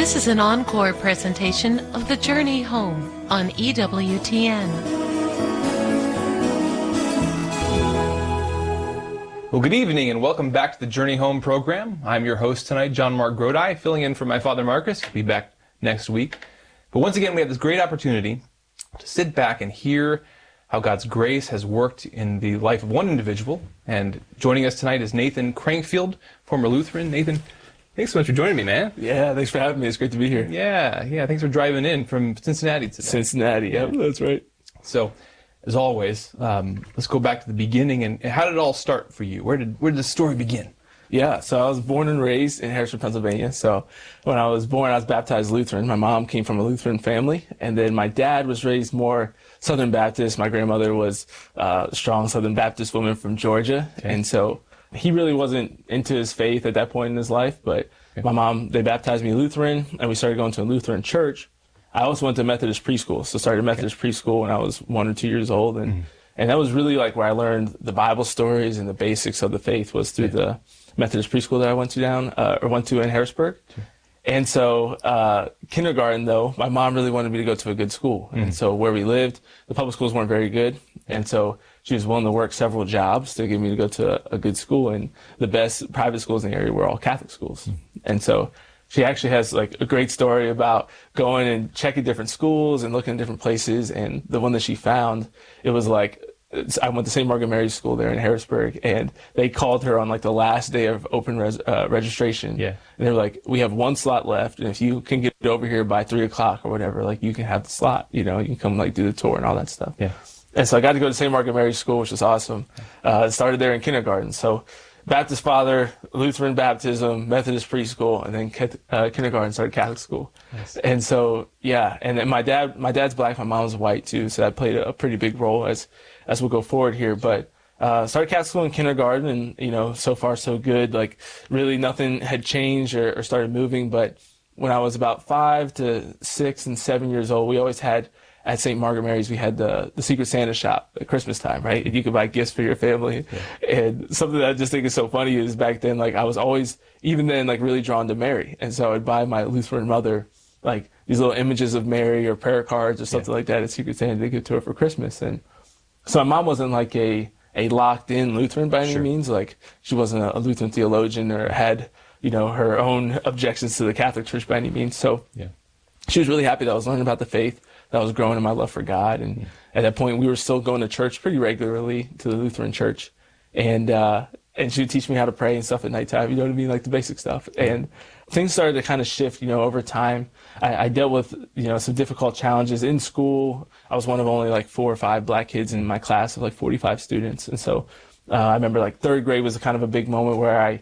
This is an encore presentation of The Journey Home on EWTN. Well, good evening and welcome back to the Journey Home program. I'm your host tonight, John Mark Grodi, filling in for my father Marcus. He'll be back next week. But once again, we have this great opportunity to sit back and hear how God's grace has worked in the life of one individual. And joining us tonight is Nathan Crankfield, former Lutheran. Nathan, thanks so much for joining me, man. Yeah, thanks for having me. It's great to be here. Yeah. Thanks for driving in from Cincinnati today. Cincinnati, yeah, that's right. So, as always, let's go back to the beginning. And how did it all start for you? Where did the story begin? Yeah, so I was born and raised in Harrisburg, Pennsylvania. So when I was born, I was baptized Lutheran. My mom came from a Lutheran family, and then my dad was raised more Southern Baptist. My grandmother was a strong Southern Baptist woman from Georgia, and so he really wasn't into his faith at that point in his life. But my mom, they baptized me Lutheran, and we started going to a Lutheran church. I also went to Methodist preschool, so started Methodist preschool when I was 1 or 2 years old, and that was really like where I learned the Bible stories and the basics of the faith was through the Methodist preschool that I went to in Harrisburg. And so kindergarten, though, my mom really wanted me to go to a good school. And so where we lived, the public schools weren't very good. And so she was willing to work several jobs to get me to go to a good school. And the best private schools in the area were all Catholic schools. And so she actually has like a great story about going and checking different schools and looking at different places. And the one that she found, it was like, I went to St. Margaret Mary's School there in Harrisburg, and they called her on like the last day of open registration. Yeah. And they were like, we have one slot left, and if you can get it over here by 3 o'clock or whatever, like you can have the slot, you know, you can come like do the tour and all that stuff. Yeah. And so I got to go to St. Margaret Mary's School, which was awesome. Started there in kindergarten. So Baptist father, Lutheran baptism, Methodist preschool, and then kindergarten started Catholic school. Nice. And so, yeah, and then my dad's black, my mom's white too, so that played a pretty big role as we'll go forward here. But started Catholic school in kindergarten, and you know, so far so good. Like really nothing had changed or started moving. But when I was about 5 to 6 and 7 years old, we always had at St. Margaret Mary's, we had the Secret Santa shop at Christmas time, right? And you could buy gifts for your family. Yeah. And something that I just think is so funny is back then, like I was always, even then, like really drawn to Mary. And so I'd buy my Lutheran mother, like these little images of Mary or prayer cards or something like that at Secret Santa to give to her for Christmas. And so my mom wasn't like a locked in Lutheran by any means. Like she wasn't a Lutheran theologian or had, you know, her own objections to the Catholic Church by any means. So she was really happy that I was learning about the faith, that I was growing in my love for God. And at that point, we were still going to church pretty regularly, to the Lutheran church. And she would teach me how to pray and stuff at nighttime, you know what I mean, like the basic stuff. And things started to kind of shift, you know, over time. I dealt with, you know, some difficult challenges in school. I was one of only like 4 or 5 black kids in my class of like 45 students. And so I remember like 3rd grade was kind of a big moment where I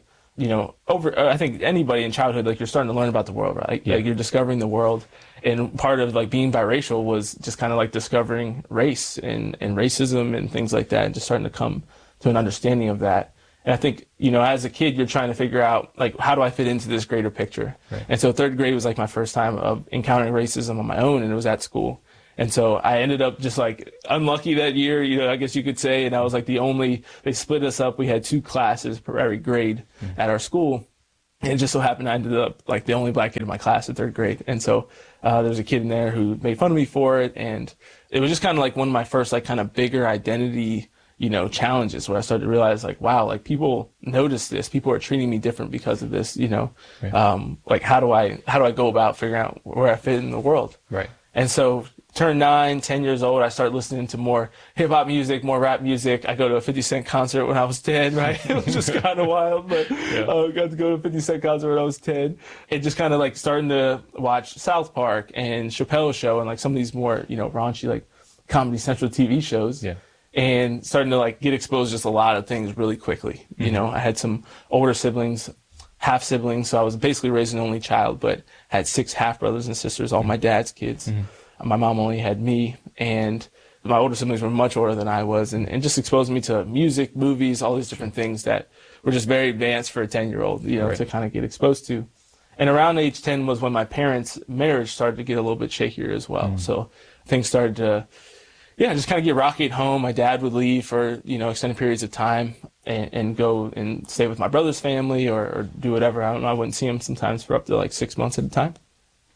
think anybody in childhood, like you're starting to learn about the world, right? Yeah. Like you're discovering the world. And part of like being biracial was just kind of like discovering race and racism and things like that, and just starting to come to an understanding of that. And I think, you know, as a kid, you're trying to figure out like, how do I fit into this greater picture? Right. And so 3rd grade was like my first time of encountering racism on my own, and it was at school. And so I ended up just like unlucky that year, you know, I guess you could say. And I was like they split us up. We had 2 classes per every grade at our school. And it just so happened I ended up like the only black kid in my class at 3rd grade. And so there was a kid in there who made fun of me for it. And it was just kind of like one of my first like kind of bigger identity, you know, challenges where I started to realize like, wow, like people notice this. People are treating me different because of this, you know. Right. Like how do I go about figuring out where I fit in the world? Right. And so turned 9, 10 years old, I started listening to more hip-hop music, more rap music. I go to a 50 Cent concert when I was 10, right? It was just kind of wild, but got to go to a 50 Cent concert when I was 10. And just kind of like starting to watch South Park and Chappelle's Show and like some of these more, you know, raunchy like Comedy Central TV shows. Yeah. And starting to like get exposed to just a lot of things really quickly. You know, I had some older siblings, half siblings, so I was basically raised an only child, but had 6 half brothers and sisters, all my dad's kids. My mom only had me, and my older siblings were much older than I was, and just exposed me to music, movies, all these different things that were just very advanced for a 10-year-old, you know, to kind of get exposed to. And around age 10 was when my parents' marriage started to get a little bit shakier as well. So things started to, just kind of get rocky at home. My dad would leave for, you know, extended periods of time and go and stay with my brother's family or do whatever. I don't know. I wouldn't see him sometimes for up to like 6 months at a time.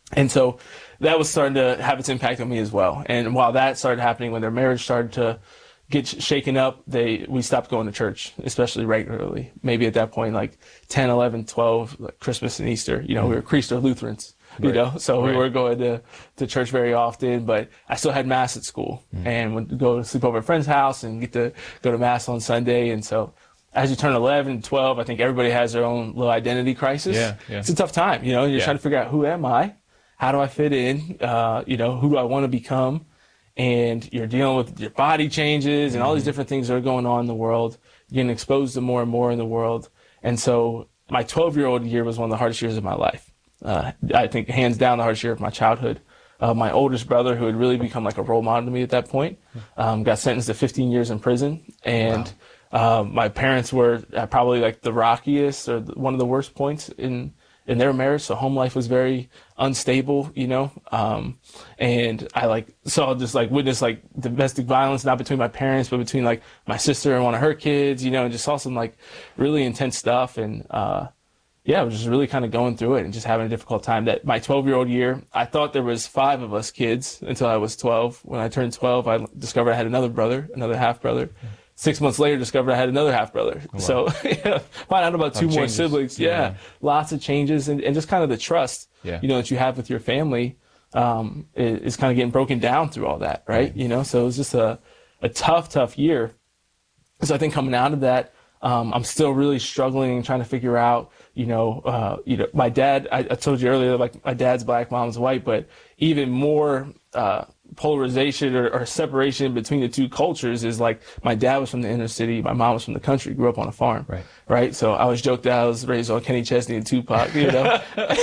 And so that was starting to have its impact on me as well. And while that started happening, when their marriage started to get shaken up, we stopped going to church, especially regularly. Maybe at that point, like 10, 11, 12, like Christmas and Easter, we were Creaster Lutherans, so we were going to church very often, but I still had Mass at school and would go to sleep over at a friend's house and get to go to Mass on Sunday. And so as you turn 11, 12, I think everybody has their own little identity crisis. Yeah. It's a tough time, you're trying to figure out, who am I? How do I fit in? Who do I want to become? And you're dealing with your body changes and all these different things that are going on in the world. You're getting exposed to more and more in the world. And so my 12-year-old year was one of the hardest years of my life. I think hands down the hardest year of my childhood. My oldest brother, who had really become like a role model to me at that point, got sentenced to 15 years in prison. And my parents were probably like the rockiest or one of the worst points in their marriage. So home life was very unstable, and I witnessed like domestic violence, not between my parents, but between like my sister and one of her kids, and just saw some like really intense stuff. And, I was just really kind of going through it and just having a difficult time. That my 12-year-old year, I thought there was 5 of us kids until I was 12. When I turned 12, I discovered I had another brother, another half brother. 6 months later, discovered I had another half brother. Wow. So find out about 2 more siblings. Yeah. Lots of changes and just kind of the trust, that you have with your family, is kind of getting broken down through all that, right? So it was just a tough year. So I think coming out of that, I'm still really struggling, trying to figure out, my dad, I told you earlier, like my dad's black, mom's white, but even more, polarization or separation between the two cultures is like my dad was from the inner city, my mom was from the country, grew up on a farm, right? So I was joked that I was raised on Kenny Chesney and Tupac, and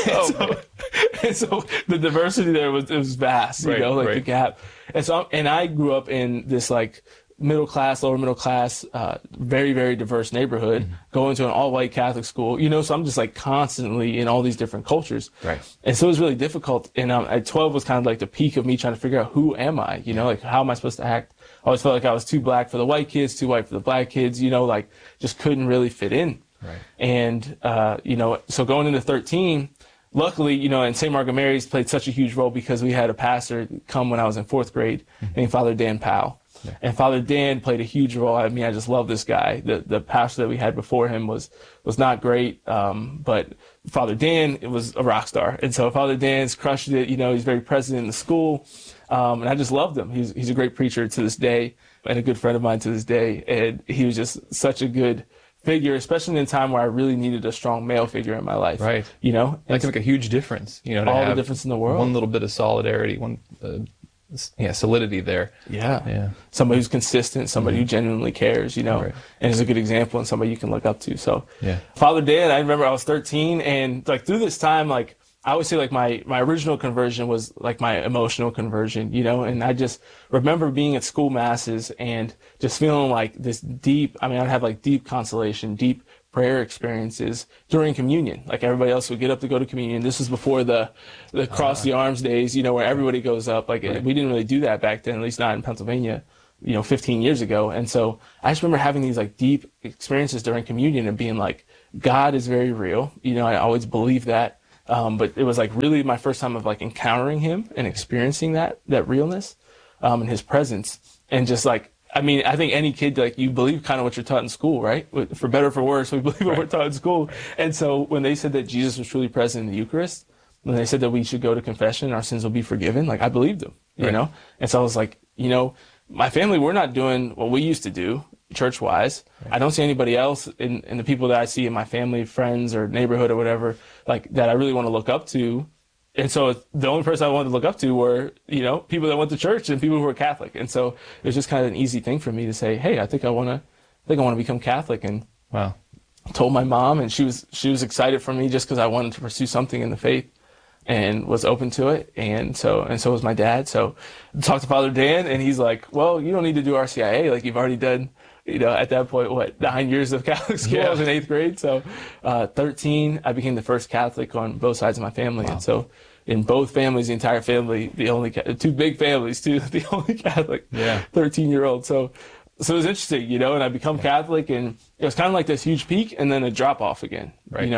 so the diversity there was vast, the gap. And so I grew up in this like middle class, lower middle class, very, very diverse neighborhood, going to an all-white Catholic school, so I'm just like constantly in all these different cultures. Right. And so it was really difficult. And at 12 was kind of like the peak of me trying to figure out, who am I? Like how am I supposed to act? I always felt like I was too black for the white kids, too white for the black kids, like just couldn't really fit in. Right. And, so going into 13, luckily, and St. Margaret Mary's played such a huge role because we had a pastor come when I was in 4th grade named Father Dan Powell. Yeah. And Father Dan played a huge role. I mean, I just love this guy. The pastor that we had before him was not great, but Father Dan was a rock star. And so Father Dan's crushed it. He's very present in the school, and I just loved him. He's a great preacher to this day and a good friend of mine to this day. And he was just such a good figure, especially in a time where I really needed a strong male figure in my life. Right. That can make a huge difference. To all have the difference in the world. One little bit of solidarity, solidity there. Yeah. Somebody who's consistent, somebody who genuinely cares, and is a good example and somebody you can look up to. So Father Dan, I remember I was 13 and like through this time, like I always say like my original conversion was like my emotional conversion, and I just remember being at school masses and just feeling like this deep, I'd have like deep consolation, deep prayer experiences during communion. Like everybody else would get up to go to communion. This was before the cross the arms days, where everybody goes up. Like we didn't really do that back then, at least not in Pennsylvania, 15 years ago. And so I just remember having these like deep experiences during communion and being like, God is very real. I always believed that. But it was like really my first time of like encountering him and experiencing that realness, and his presence. And just like, I think any kid, like you believe kind of what you're taught in school, right? For better or for worse, we believe what we're taught in school. And so when they said that Jesus was truly present in the Eucharist, when they said that we should go to confession, our sins will be forgiven, like I believed them, And so I was like, my family, we're not doing what we used to do church-wise. Right. I don't see anybody else in the people that I see in my family, friends, or neighborhood or whatever, like that I really want to look up to. And so the only person I wanted to look up to were, people that went to church and people who were Catholic. And so it was just kind of an easy thing for me to say, hey, I think I want to become Catholic. And told my mom, and she was excited for me just because I wanted to pursue something in the faith and was open to it. And so was my dad. So I talked to Father Dan and he's like, well, you don't need to do RCIA. Like you've already done, at that point, 9 years of Catholic school. I was in 8th grade. So, 13, I became the first Catholic on both sides of my family. Wow. And so in both families, the entire family, two big families too, the only Catholic 13-year-old. So it was interesting, and I become Catholic and it was kind of like this huge peak and then a drop off again, right.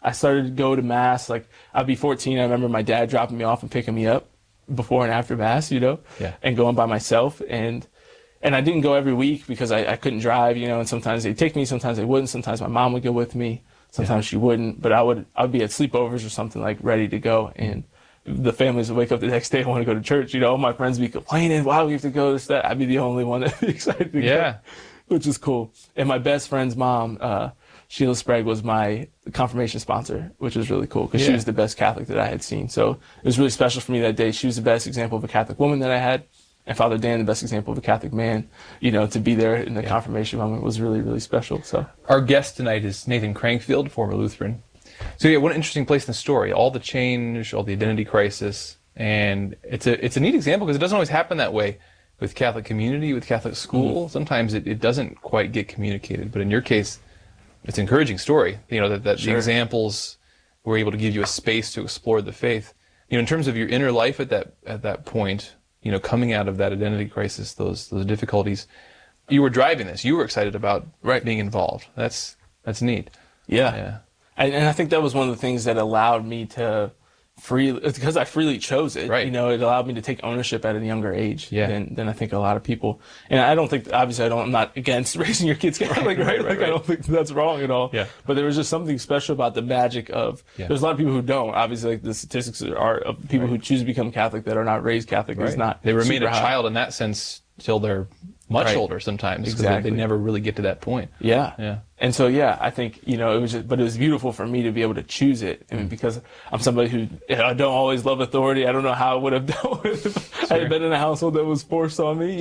I started to go to Mass. Like, I'd be 14. I remember my dad dropping me off and picking me up before and after Mass, and going by myself. And I didn't go every week because I couldn't drive, and sometimes they'd take me, sometimes they wouldn't. Sometimes my mom would go with me, sometimes she wouldn't. But I'd be at sleepovers or something, like, ready to go. And the families would wake up the next day and want to go to church. All my friends would be complaining, why do we have to go, this, that. I'd be the only one that'd be excited to go, which is cool. And my best friend's mom, Sheila Sprague, was my confirmation sponsor, which was really cool because she was the best Catholic that I had seen. So it was really special for me that day. She was the best example of a Catholic woman that I had. And Father Dan, the best example of a Catholic man, to be there in the confirmation moment was really, really special. So our guest tonight is Nathan Crankfield, former Lutheran. So what an interesting place in the story. All the change, all the identity crisis, and it's a neat example because it doesn't always happen that way with Catholic community, with Catholic school. Sometimes it doesn't quite get communicated. But in your case, it's an encouraging story. That the examples were able to give you a space to explore the faith. In terms of your inner life at that point, coming out of that identity crisis, those difficulties, you were driving this. You were excited about being involved. That's neat. Yeah. And I think that was one of the things that allowed me to because I freely chose it. It allowed me to take ownership at a younger age than I think a lot of people. And I don't think, obviously, I'm not against raising your kids Catholic, I don't think that's wrong at all. Yeah. But there was just something special about the magic of. There's a lot of people who don't. Obviously, like the statistics are of people who choose to become Catholic that are not raised Catholic. Is not. They remain a child in that sense till they're much older sometimes. Exactly. They never really get to that point. Yeah. And so, I think, it was beautiful for me to be able to choose it. I mean, because I'm somebody who, I don't always love authority. I don't know how I would have dealt with it if I had been in a household that was forced on me,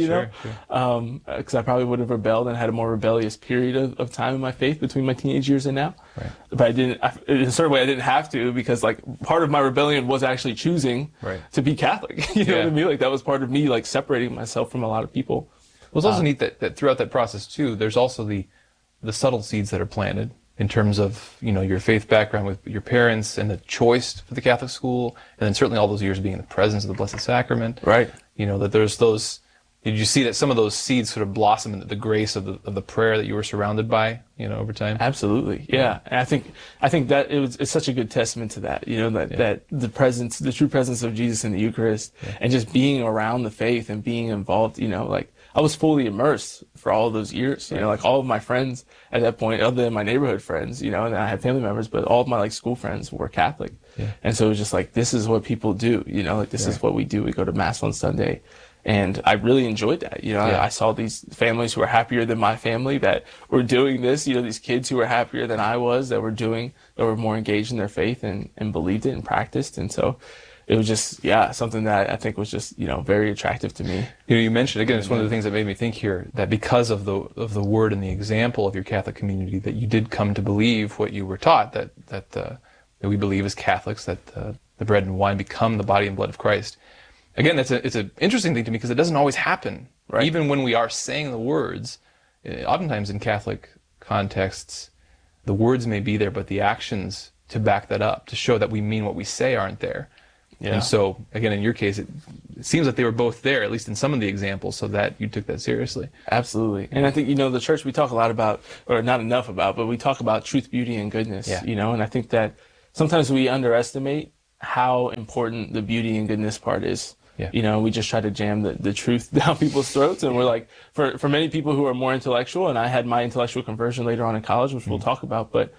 because I probably would have rebelled and had a more rebellious period of time in my faith between my teenage years and now. Right. But in a certain way, I didn't have to, because like part of my rebellion was actually choosing to be Catholic. You know what I mean? Like that was part of me, like separating myself from a lot of people. Well, it's also neat that throughout that process too, there's also the subtle seeds that are planted in terms of, your faith background with your parents and the choice for the Catholic school, and then certainly all those years being in the presence of the Blessed Sacrament. Right. That there's those. Did you see that some of those seeds sort of blossom into the grace of the prayer that you were surrounded by, over time? Absolutely. Yeah. And I think that it's such a good testament to that, that the true presence of Jesus in the Eucharist and just being around the faith and being involved, like I was fully immersed for all of those years, like all of my friends at that point, other than my neighborhood friends, and I had family members, but all of my like school friends were Catholic. Yeah. And so it was just like, this is what people do, like this is what we do. We go to Mass on Sunday. And I really enjoyed that. I saw these families who were happier than my family that were doing this, these kids who were happier than I was that were more engaged in their faith and believed it and practiced. And so it was just, something that I think was just, very attractive to me. You mentioned, again, it's one of the things that made me think here that because of the word and the example of your Catholic community, that you did come to believe what you were taught, that we believe as Catholics that the bread and wine become the body and blood of Christ. Again, it's an interesting thing to me because it doesn't always happen. Right. Even when we are saying the words, oftentimes in Catholic contexts, the words may be there, but the actions to back that up, to show that we mean what we say, aren't there. Yeah. And so, again, in your case, it seems like they were both there, at least in some of the examples, so that you took that seriously. Absolutely. And I think, the church we talk a lot about, or not enough about, but we talk about truth, beauty, and goodness, and I think that sometimes we underestimate how important the beauty and goodness part is. Yeah. We just try to jam the truth down people's throats. And we're like, for many people who are more intellectual, and I had my intellectual conversion later on in college, which we'll talk about, but,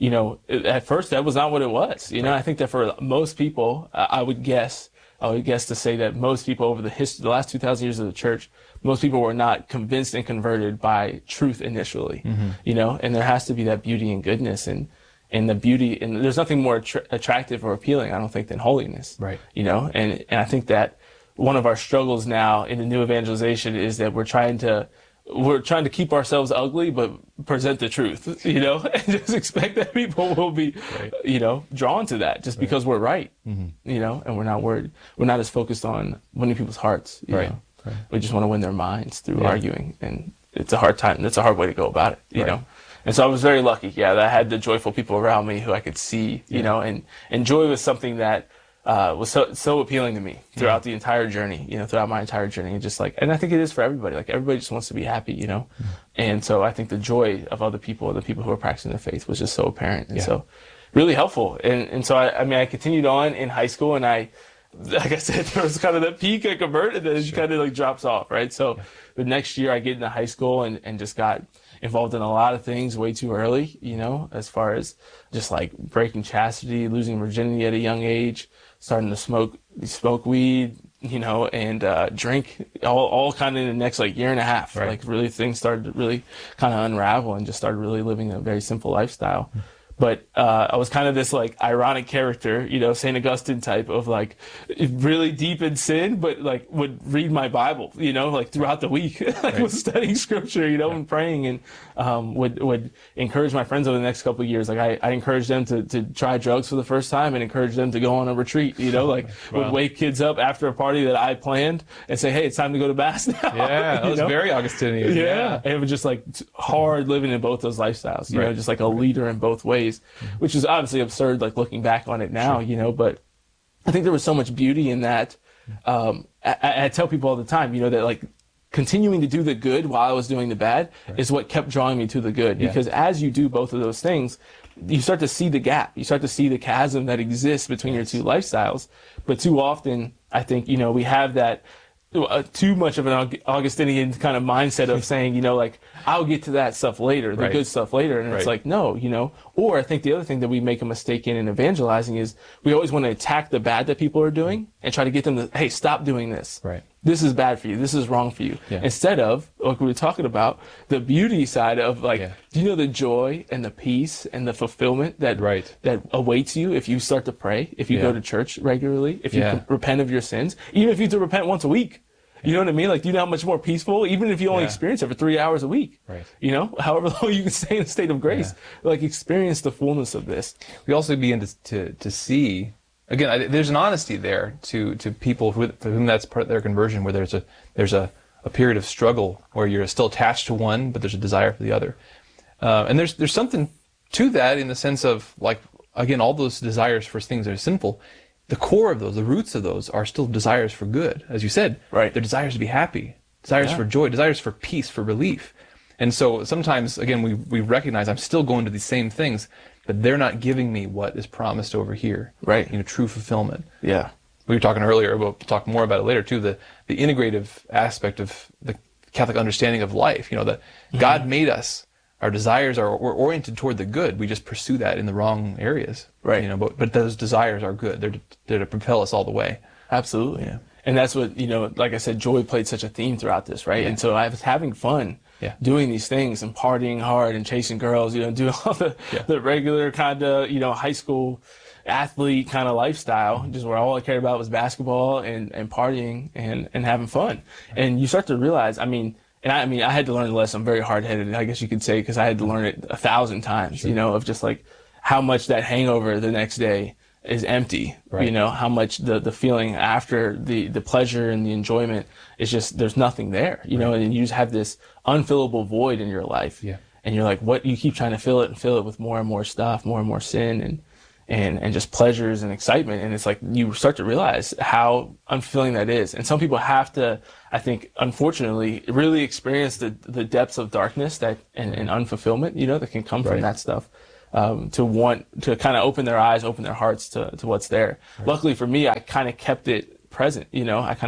at first that was not what it was. I think that for most people, I would guess to say that most people over the last 2,000 years of the church, most people were not convinced and converted by truth initially, and there has to be that beauty and goodness and the beauty, and there's nothing more attractive or appealing, I don't think, than holiness. Right. And I think that one of our struggles now in the new evangelization is that we're trying to keep ourselves ugly, but present the truth, and just expect that people will be, drawn to that just because we're right, and we're not worried. We're not as focused on winning people's hearts, you know. Right. We just want to win their minds through arguing, and it's a hard time. That's a hard way to go about it, you know. And so I was very lucky, that I had the joyful people around me who I could see, and joy was something that was so appealing to me throughout the entire journey, throughout my entire journey. And just and I think it is for everybody. Like everybody just wants to be happy, And so I think the joy of other people, the people who are practicing their faith, was just so apparent. And so really helpful. And so I mean, I continued on in high school, and like I said, there was kind of that peak I converted, and then it kind of like drops off, right? So the next year I get into high school and just got involved in a lot of things way too early, as far as just like breaking chastity, losing virginity at a young age, starting to smoke weed, and drink, all kind of in the next like year and a half. Right. Like really things started to really kind of unravel, and just started really living a very simple lifestyle. But I was kind of this like ironic character, St. Augustine type of like really deep in sin, but like would read my Bible, like throughout the week, like was studying scripture, and praying, and would encourage my friends over the next couple of years. Like I encouraged them to try drugs for the first time, and encouraged them to go on a retreat, Wow. would wake kids up after a party that I planned and say, hey, it's time to go to Mass now. Yeah, that was very Augustinian. Yeah. And it was just like hard living in both those lifestyles, Right. just like a leader in both ways, which is obviously absurd, like looking back on it now, but I think there was so much beauty in that. I tell people all the time, that like continuing to do the good while I was doing the bad is what kept drawing me to the good. Because as you do both of those things, you start to see the gap. You start to see the chasm that exists between your two lifestyles. But too often, I think, we have that too much of an Augustinian kind of mindset of saying, like, I'll get to that stuff later, the good stuff later. And it's like, no, or I think the other thing that we make a mistake in evangelizing is we always want to attack the bad that people are doing and try to get them to, hey, stop doing this. Right. This is bad for you. This is wrong for you. Yeah. Instead of, like we were talking about, the beauty side of like, do you know the joy and the peace and the fulfillment that awaits you if you start to pray, if you go to church regularly, if you repent of your sins, even if you have to repent once a week? You know what I mean? Like, do you know how much more peaceful, even if you only experience it for 3 hours a week, however long you can stay in a state of grace, like experience the fullness of this. We also begin to see, again, there's an honesty there to people for whom that's part of their conversion, where there's a period of struggle where you're still attached to one, but there's a desire for the other. And there's something to that in the sense of, like, again, all those desires for things that are sinful, the core of those, the roots of those are still desires for good. As you said, they're desires to be happy, desires for joy, desires for peace, for relief. And so sometimes, again, we recognize I'm still going to these same things, but they're not giving me what is promised over here. Right. True fulfillment. Yeah. We were talking earlier, we'll talk more about it later too, the integrative aspect of the Catholic understanding of life. That God made us. Our desires we're oriented toward the good. We just pursue that in the wrong areas. Right. But those desires are good. They're to propel us all the way. Absolutely. Yeah. And that's what, like I said, joy played such a theme throughout this, right? Yeah. And so I was having fun doing these things and partying hard and chasing girls, doing all the regular kind of, high school athlete kind of lifestyle, just where all I cared about was basketball and partying and having fun. And you start to realize, I had to learn the lesson. I'm very hard-headed, I guess you could say, because I had to learn it 1,000 times, of just like how much that hangover the next day is empty, how much the feeling after the pleasure and the enjoyment is just, there's nothing there, and you just have this unfillable void in your life. Yeah. And you're like, what, you keep trying to fill it with more and more stuff, more and more sin and just pleasures and excitement. And it's like, you start to realize how unfulfilling that is. And some people have to, I think, unfortunately, really experience the depths of darkness and unfulfillment, that can come from that stuff, to want to kind of open their eyes, open their hearts to what's there. Right. Luckily for me, I kind of kept it present, And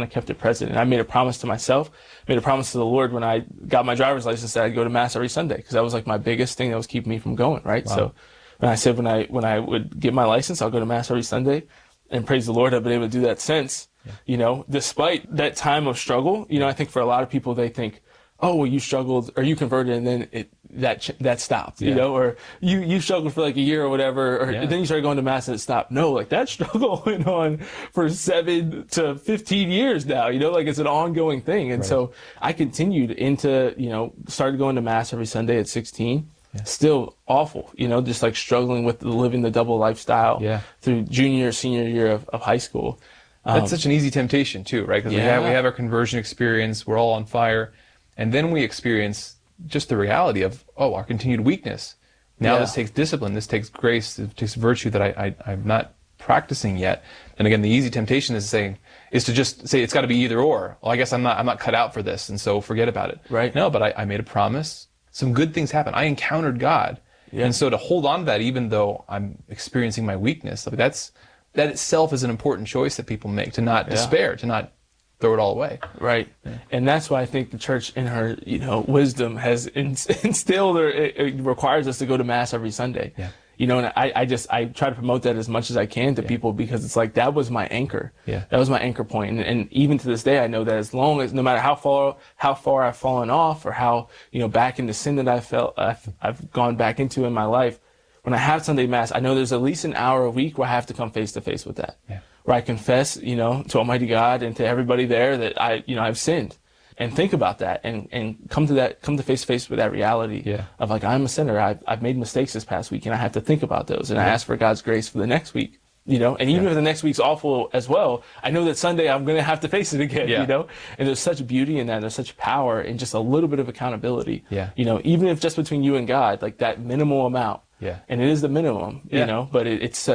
I made a promise to myself, made a promise to the Lord when I got my driver's license that I'd go to Mass every Sunday, because that was like my biggest thing that was keeping me from going, right? Wow. So, and I said, when I would get my license, I'll go to Mass every Sunday, and praise the Lord, I've been able to do that since. Yeah. Despite that time of struggle, I think for a lot of people, they think, oh, well, you struggled or you converted and then that stopped, or you struggled for like a year or whatever, or then you started going to Mass and it stopped. No, like that struggle went on for 7 to 15 years now, like it's an ongoing thing. And so I continued into, started going to Mass every Sunday at 16. Yeah. Still awful, just like struggling with living the double lifestyle through junior, senior year of high school. That's such an easy temptation too, right? Because we have our conversion experience, we're all on fire, and then we experience just the reality of, our continued weakness. Now this takes discipline, this takes grace, it takes virtue that I'm not practicing yet. And again, the easy temptation is to just say it's got to be either or. Well, I guess I'm not cut out for this, and so forget about it. Right. No, but I made a promise. Some good things happen. I encountered God. Yeah. And so to hold on to that, even though I'm experiencing my weakness, like that itself is an important choice that people make, to not despair, to not throw it all away. Right. Yeah. And that's why I think the church in her, wisdom has instilled, or it requires us to go to Mass every Sunday. Yeah. And I try to promote that as much as I can to people, because it's like, that was my anchor. Yeah. That was my anchor point. And even to this day, I know that as long as, no matter how far I've fallen off, or how, back into sin that I've gone back into in my life, when I have Sunday Mass, I know there's at least an hour a week where I have to come face to face with that. Yeah. Where I confess, to Almighty God and to everybody there that I've sinned. And think about that, and come to face to face with that reality of, like, I'm a sinner. I've made mistakes this past week, and I have to think about those, and I ask for God's grace for the next week, and even if the next week's awful as well, I know that Sunday I'm going to have to face it again, and there's such beauty in that, and there's such power in just a little bit of accountability, even if just between you and God, like that minimal amount. Yeah. And it is the minimum, but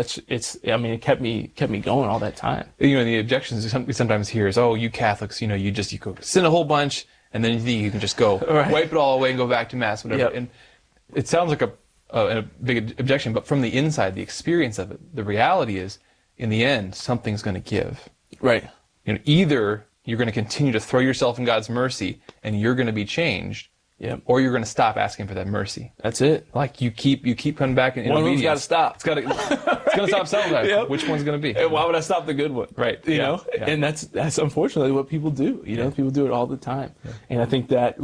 it kept me going all that time. The objections we sometimes hear is, oh, you Catholics, you go sin a whole bunch, and then you think you can just go wipe it all away and go back to Mass, whatever. Yep. And it sounds like a big objection, but from the inside, the experience of it, the reality is, in the end, something's going to give. Right. Either you're going to continue to throw yourself in God's mercy, and you're going to be changed, or you're going to stop asking for that mercy. That's it. Like, you keep coming back in one obedience. One of them's got to stop. It's going to stop something. Yep. Which one's going to be? And why would I stop the good one? Right. Yeah. And that's unfortunately what people do. People do it all the time. Yeah. And I think that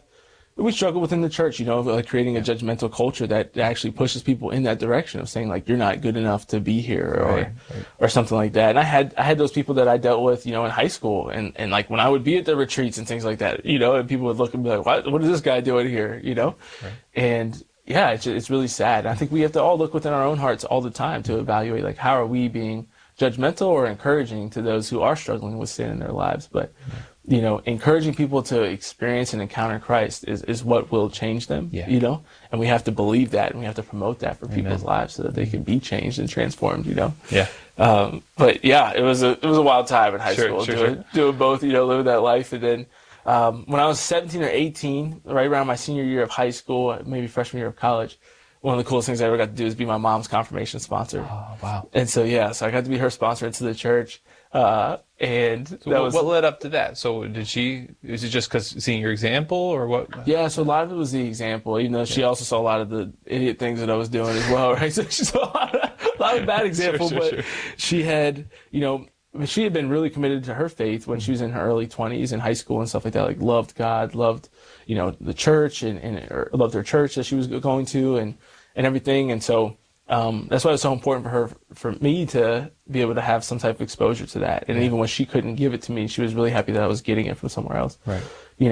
we struggle within the church, like creating a judgmental culture that actually pushes people in that direction of saying, like, you're not good enough to be here, or something like that. And I had those people that I dealt with, in high school, and like when I would be at the retreats and things like that, and people would look and be like, what is this guy doing here, Right. And yeah, it's really sad. I think we have to all look within our own hearts all the time to evaluate, like, how are we being judgmental or encouraging to those who are struggling with sin in their lives. But encouraging people to experience and encounter Christ is what will change them, and we have to believe that, and we have to promote that for people's lives so that they can be changed and transformed, Yeah. But yeah, it was a wild time in high school, doing both, living that life. And then, when I was 17 or 18, right around my senior year of high school, maybe freshman year of college, one of the coolest things I ever got to do is be my mom's confirmation sponsor. Oh, wow. And so, so I got to be her sponsor into the church. And so what led up to that? So is it just because seeing your example, or what? Yeah, so a lot of it was the example, even though she also saw a lot of the idiot things that I was doing as well, right? So she saw a lot of bad examples, but she had, she had been really committed to her faith when she was in her early 20s in high school and stuff like that, like loved God, loved, the church, and loved her church that she was going to, and everything. And so, that's why it was so important for me to be able to have some type of exposure to that. And even when she couldn't give it to me, she was really happy that I was getting it from somewhere else. Right.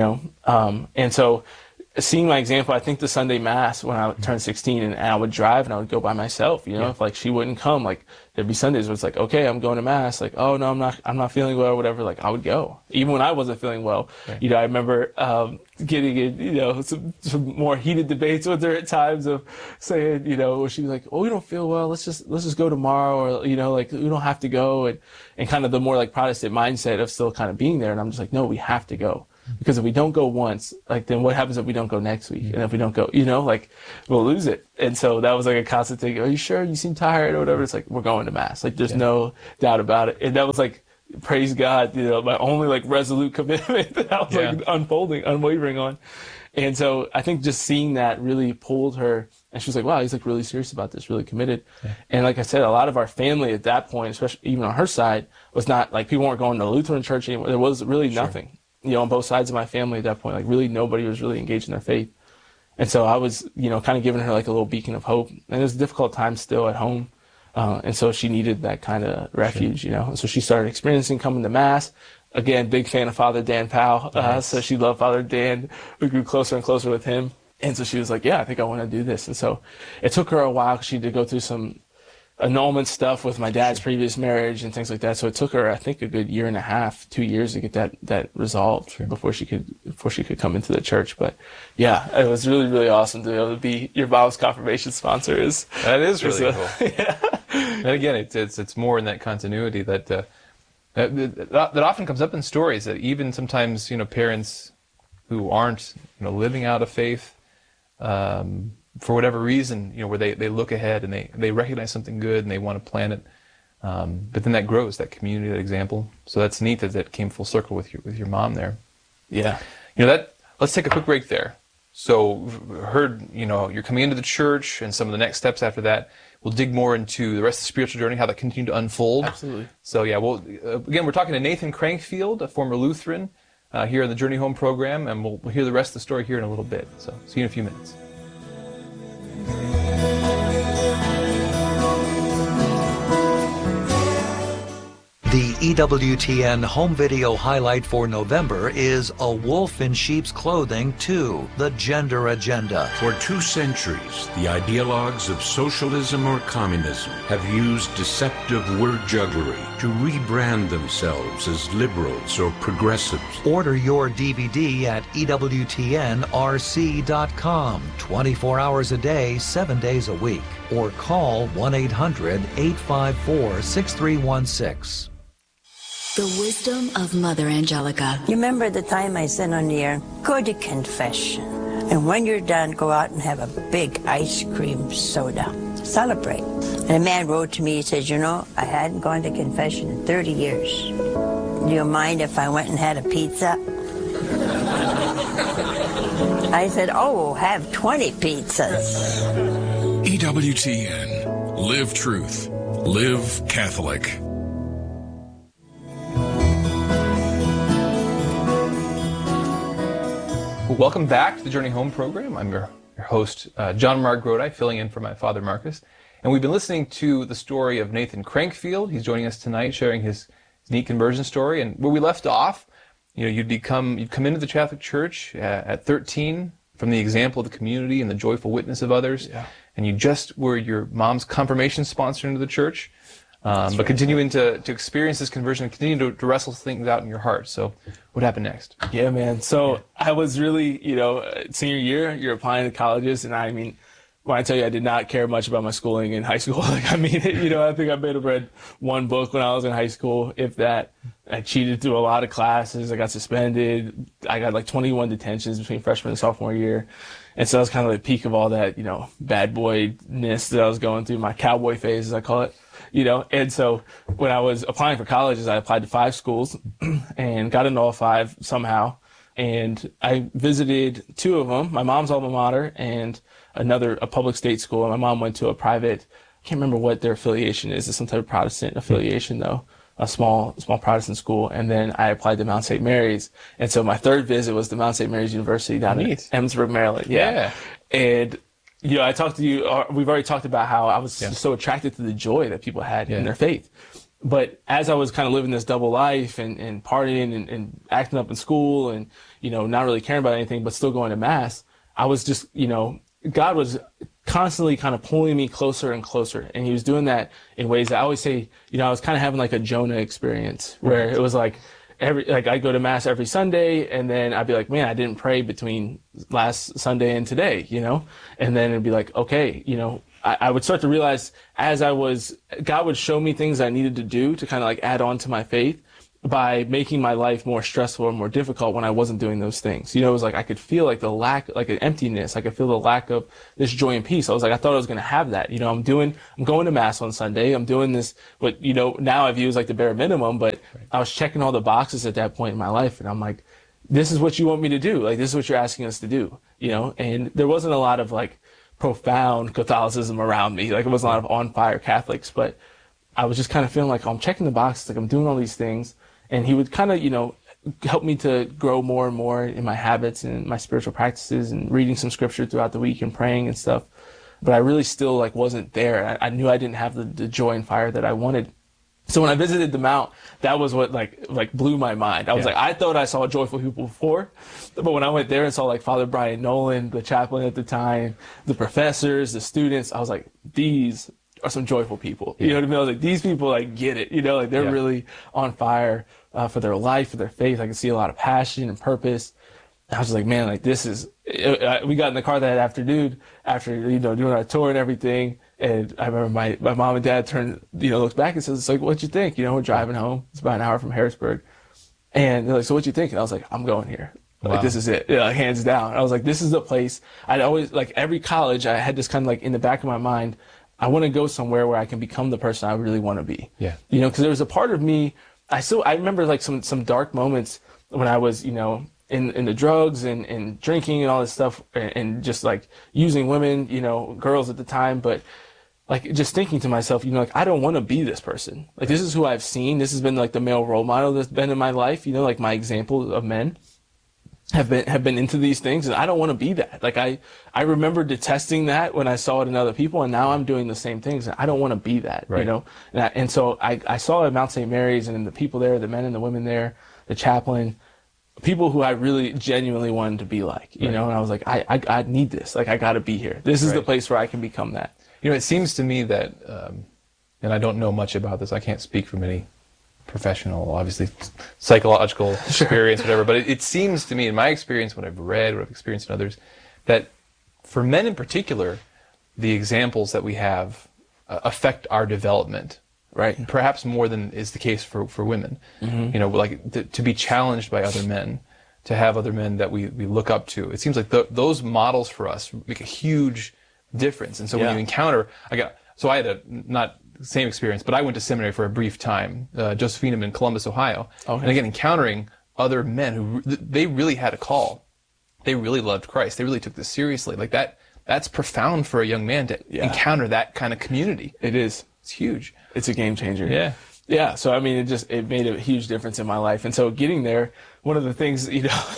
And so seeing my example, I think the Sunday Mass when I turned 16, and I would drive and I would go by myself, if like she wouldn't come, like there'd be Sundays where it's like, okay, I'm going to Mass. Like, oh no, I'm not feeling well or whatever. Like I would go even when I wasn't feeling well. Right. I remember, getting in, some more heated debates with her at times of saying, where she'd be like, oh, we don't feel well. Let's just go tomorrow. Or, like we don't have to go. And kind of the more like Protestant mindset of still kind of being there. And I'm just like, no, we have to go. Because if we don't go once, like, then what happens if we don't go next week? And if we don't go, like, we'll lose it. And so that was like a constant thing. Are you sure? You seem tired or whatever. It's like, we're going to Mass. Like, there's no doubt about it. And that was like, praise God, my only like resolute commitment that I was like unwavering on. And so I think just seeing that really pulled her, and she was like, wow, he's like really serious about this, really committed. Yeah. And like I said, a lot of our family at that point, especially even on her side, was not like, people weren't going to Lutheran church anymore. There was really nothing. On both sides of my family at that point, like really nobody was really engaged in their faith. And so I was, kind of giving her like a little beacon of hope. And it was a difficult time still at home. And so she needed that kind of refuge, And so she started experiencing coming to Mass. Again, big fan of Father Dan Powell. Nice. So she loved Father Dan. We grew closer and closer with him. And so she was like, yeah, I think I want to do this. And so it took her a while because she did go through some annulment stuff with my dad's previous marriage and things like that. So it took her, I think, a good 1.5, 2 years to get that resolved before she could come into the church. But yeah, it was really, really awesome to be able to be your mom's confirmation sponsor. That is really cool. Yeah. And again, it's more in that continuity that often comes up in stories, that even sometimes, parents who aren't, living out of faith, for whatever reason, where they look ahead and they recognize something good and they want to plan it. But then that grows, that community, that example. So that's neat that came full circle with your mom there. Yeah. Let's take a quick break there. So heard, you're coming into the church and some of the next steps after that. We'll dig more into the rest of the spiritual journey, how that continued to unfold. Absolutely. So again, we're talking to Nathan Crankfield, a former Lutheran, here in the Journey Home program, and we'll hear the rest of the story here in a little bit. So see you in a few minutes. The EWTN home video highlight for November is A Wolf in Sheep's Clothing 2, The Gender Agenda. For 2 centuries, the ideologues of socialism or communism have used deceptive word jugglery to rebrand themselves as liberals or progressives. Order your DVD at EWTNRC.com, 24 hours a day, 7 days a week, or call 1-800-854-6316. The wisdom of Mother Angelica. You remember the time I said on the air, go to confession. And when you're done, go out and have a big ice cream soda. Celebrate. And a man wrote to me, he says, I hadn't gone to confession in 30 years. Do you mind if I went and had a pizza? I said, have 20 pizzas. EWTN. Live truth. Live Catholic. Welcome back to the Journey Home program. I'm your host, John Mark Grodi, filling in for my father, Marcus. And we've been listening to the story of Nathan Crankfield. He's joining us tonight, sharing his neat conversion story. And where we left off, you'd come into the Catholic Church at 13 from the example of the community and the joyful witness of others. Yeah. And you just were your mom's confirmation sponsor into the church. But continuing to experience this conversion and continue to wrestle things out in your heart. So what happened next? Yeah, man. So I was really, senior year, you're applying to colleges. And when I tell you I did not care much about my schooling in high school, I think I may have read one book when I was in high school, if that. I cheated through a lot of classes. I got suspended. I got 21 detentions between freshman and sophomore year. And so that was kind of the peak of all that, bad boy-ness that I was going through, my cowboy phase, as I call it. And so when I was applying for colleges, I applied to 5 schools and got into all 5 somehow. And I visited 2 of them, my mom's alma mater and a public state school. And my mom went to a private, I can't remember what their affiliation is. It's some type of Protestant affiliation though, a small Protestant school. And then I applied to Mount St. Mary's. And so my third visit was to Mount St. Mary's University down in Emmitsburg, Maryland. Yeah. And I talked to you, we've already talked about how I was so attracted to the joy that people had in their faith. But as I was kind of living this double life and partying and acting up in school and, not really caring about anything, but still going to Mass, I was just, God was constantly kind of pulling me closer and closer. And he was doing that in ways that I always say, I was kind of having like a Jonah experience where it was like, I'd go to Mass every Sunday and then I'd be like, man, I didn't pray between last Sunday and today, and then it'd be like, okay, I would start to realize God would show me things I needed to do to kind of add on to my faith by making my life more stressful and more difficult when I wasn't doing those things. It was I could feel the lack, an emptiness. I could feel the lack of this joy and peace. I thought I was going to have that. I'm going to Mass on Sunday. I'm doing this, what, now I view as the bare minimum, but I was checking all the boxes at that point in my life. And I'm like, this is what you want me to do. This is what you're asking us to do, and there wasn't a lot of profound Catholicism around me. It wasn't a lot of on fire Catholics, but I was just kind of feeling I'm checking the boxes, I'm doing all these things. And he would kind of, help me to grow more and more in my habits and my spiritual practices and reading some scripture throughout the week and praying and stuff. But I really still wasn't there. I knew I didn't have the joy and fire that I wanted. So when I visited the Mount, that was what blew my mind. I was I thought I saw joyful people before, but when I went there and saw Father Brian Nolan, the chaplain at the time, the professors, the students, I was like, these are some joyful people. You know what I mean? I was like, these people get it. They're really on fire for their life, for their faith. I could see a lot of passion and purpose. I was just like, man, this is. We got in the car that afternoon after doing our tour and everything. And I remember my mom and dad looks back and says, what'd you think? We're driving home. It's about an hour from Harrisburg. And they're like, so what'd you think? And I was like, I'm going here. Wow. Like, this is it, hands down. I was like, this is the place. I'd always, like, every college, I had this kind of like in the back of my mind, I want to go somewhere where I can become the person I really want to be. Yeah. You know, because there was a part of me, I remember like some dark moments when I was, you know, in the drugs and drinking and all this stuff and just like using women, you know, girls at the time. But like just thinking to myself, you know, like I don't want to be this person. Like this is who I've seen. This has been like the male role model that's been in my life, you know, like my example of men have been into these things, and I don't want to be that. Like I remember detesting that when I saw it in other people, and now I'm doing the same things, and I don't want to be that, right. you know? And so I saw it at Mount St. Mary's, and the people there, the men and the women there, the chaplain, people who I really genuinely wanted to be like, you know, and I was like, I need this. Like, I got to be here. This is the place where I can become that. You know, it seems to me that, and I don't know much about this, I can't speak from any professional, obviously, psychological experience, whatever, but it seems to me, in my experience, what I've read, what I've experienced in others, that for men in particular, the examples that we have affect our development. Right. Perhaps more than is the case for women. Mm-hmm. You know, like to be challenged by other men, to have other men that we look up to. It seems like those models for us make a huge difference. And so when you encounter, I had a not the same experience, but I went to seminary for a brief time, Josephinum in Columbus, Ohio. Okay. And again, encountering other men who they really had a call. They really loved Christ. They really took this seriously. Like that's profound for a young man to encounter that kind of community. It is. It's huge. It's a game changer. Yeah. Yeah. So, I mean, it made a huge difference in my life. And so getting there, one of the things, you know,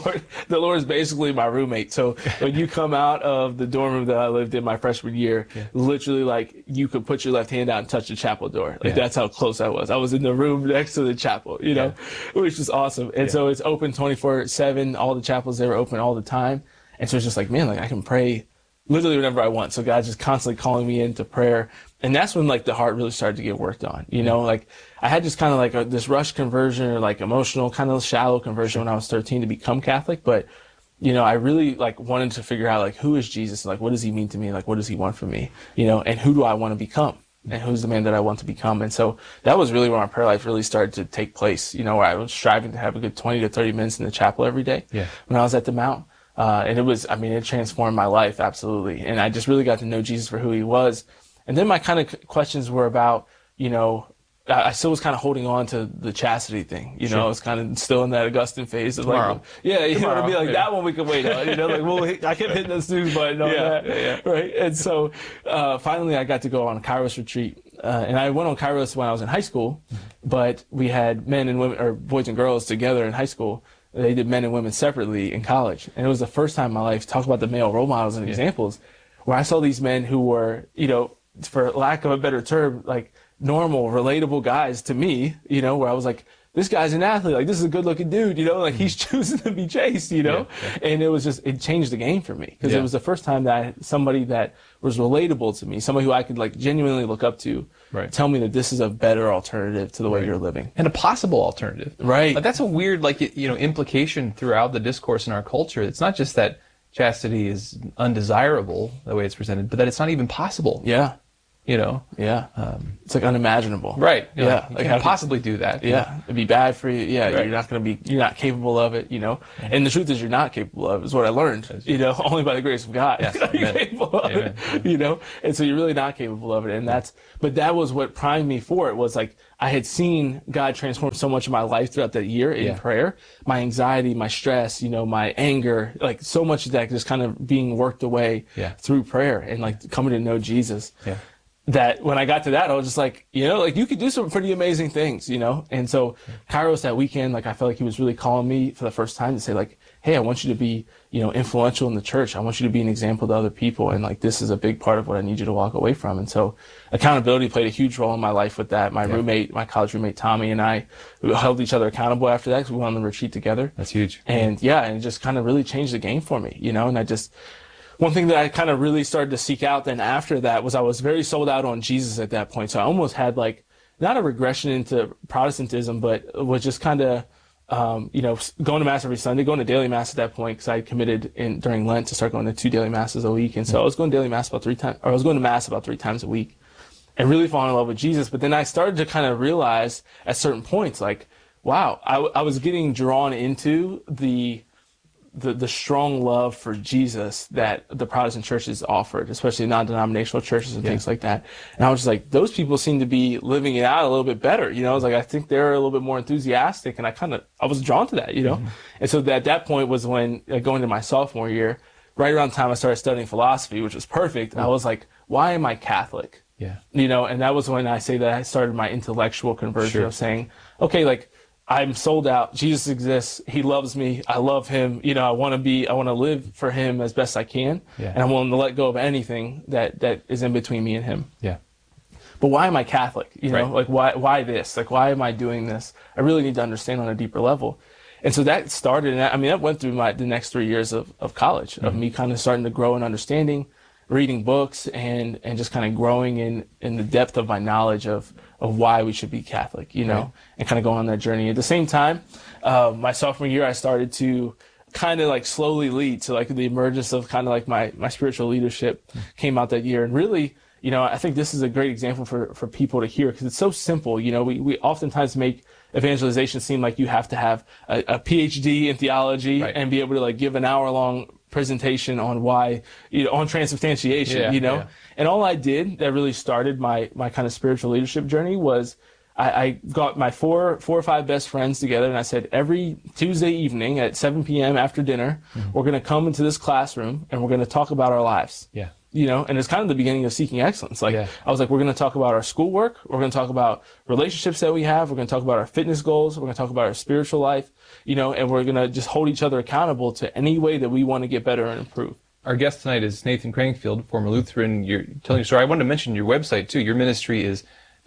the Lord is basically my roommate. So when you come out of the dorm room that I lived in my freshman year, literally like you could put your left hand out and touch the chapel door. Like that's how close I was. I was in the room next to the chapel, you know, which is awesome. And so it's open 24/7. All the chapels there are open all the time. And so it's just like, man, like I can pray literally whenever I want. So God's just constantly calling me into prayer. And that's when like the heart really started to get worked on, you know, like I had just kind of like this rush conversion or like emotional kind of shallow conversion when I was 13 to become Catholic. But, you know, I really like wanted to figure out like, who is Jesus? Like, what does he mean to me? Like, what does he want from me? You know, and who do I want to become? And who's the man that I want to become? And so that was really where my prayer life really started to take place, you know, where I was striving to have a good 20 to 30 minutes in the chapel every day when I was at the Mount. And it transformed my life, absolutely. And I just really got to know Jesus for who he was. And then my kind of questions were about, you know, I still was kind of holding on to the chastity thing. You know, I was kind of still in that Augustine phase of like, you know, to be like, that one we can wait on. You know, like, well, I kept hitting the snooze button on that. Right. And so finally I got to go on a Kairos retreat. And I went on Kairos when I was in high school, but we had men and women, or boys and girls together in high school. They did men and women separately in college. And it was the first time in my life, talk about the male role models and examples, where I saw these men who were, you know, for lack of a better term, like normal, relatable guys to me, you know, where I was like, this guy's an athlete, like this is a good looking dude, you know, like he's choosing to be chased, you know, and it was just, it changed the game for me because it was the first time that I had somebody that was relatable to me, somebody who I could like genuinely look up to, tell me that this is a better alternative to the way you're living. And a possible alternative. Right. Like, that's a weird, like, you know, implication throughout the discourse in our culture. It's not just that chastity is undesirable the way it's presented, but that it's not even possible. Yeah. You know? Yeah. It's like unimaginable. Right. Yeah. Like, you can't possibly do that. Yeah. It'd be bad for you. Yeah. Right. You're not capable of it, you know? And the truth is you're not capable of it, is what I learned, you know, only by the grace of God. Yes. You're capable of it, you know? And so you're really not capable of it. And but that was what primed me for it, was like, I had seen God transform so much of my life throughout that year in prayer. My anxiety, my stress, you know, my anger, like so much of that just kind of being worked away through prayer and like coming to know Jesus. Yeah. That when I got to that, I was just like, you know, like you could do some pretty amazing things, you know? And so Kairos that weekend, like I felt like he was really calling me for the first time to say like, hey, I want you to be, you know, influential in the church. I want you to be an example to other people. And like, this is a big part of what I need you to walk away from. And so accountability played a huge role in my life with that. My roommate, my college roommate, Tommy, and I held each other accountable after that because we went on the retreat together. That's huge. And and it just kind of really changed the game for me, you know? And one thing that I kind of really started to seek out then after that was I was very sold out on Jesus at that point. So I almost had like, not a regression into Protestantism, but was just kind of, you know, going to Mass every Sunday, going to daily Mass at that point, because I had committed during Lent to start going to 2 daily Masses a week. And so I was going to daily Mass I was going to Mass about 3 times a week and really falling in love with Jesus. But then I started to kind of realize at certain points, like, wow, I was getting drawn into the strong love for Jesus that the Protestant churches offered, especially non-denominational churches and things like that. And I was just like, those people seem to be living it out a little bit better. I was like, I think they're a little bit more enthusiastic, and I was drawn to that, And so at that point was when, going into my sophomore year, right around the time I started studying philosophy, which was perfect, I was like, why am I Catholic? Yeah. And that was when I say that I started my intellectual conversion of saying, okay, like, I'm sold out. Jesus exists. He loves me. I love him. I want to live for him as best I can. Yeah. And I'm willing to let go of anything that is in between me and him. Yeah. But why am I Catholic? Right. Like why this? Like, why am I doing this? I really need to understand on a deeper level. And so that started, and that went through the next 3 years of college, of me kind of starting to grow in understanding, reading books, and just kind of growing in the depth of my knowledge of why we should be Catholic, and kind of going on that journey. At the same time, my sophomore year, I started to kind of like slowly lead to like the emergence of kind of like my spiritual leadership came out that year. And really, I think this is a great example for people to hear, because it's so simple. We oftentimes make evangelization seem like you have to have a PhD in theology and be able to like give an hour-long presentation on why, on transubstantiation, And all I did that really started my kind of spiritual leadership journey was I got my four or five best friends together, and I said, every Tuesday evening at 7 p.m. after dinner, we're going to come into this classroom and we're going to talk about our lives. Yeah. And it's kind of the beginning of Seeking Excellence. I was like, we're going to talk about our schoolwork. We're going to talk about relationships that we have. We're going to talk about our fitness goals. We're going to talk about our spiritual life, and we're going to just hold each other accountable to any way that we want to get better and improve. Our guest tonight is Nathan Crankfield, former Lutheran. You're telling your story. I wanted to mention your website too. Your ministry is